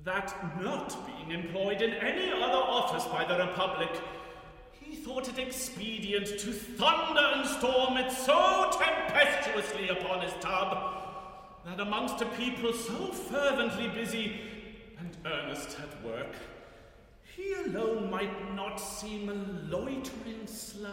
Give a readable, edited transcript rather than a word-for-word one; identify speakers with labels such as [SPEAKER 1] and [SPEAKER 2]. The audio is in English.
[SPEAKER 1] that not being employed in any other office by the Republic, he thought it expedient to thunder and storm it so tempestuously upon his tub, that amongst a people so fervently busy and earnest at work, he alone might not seem a loitering slave.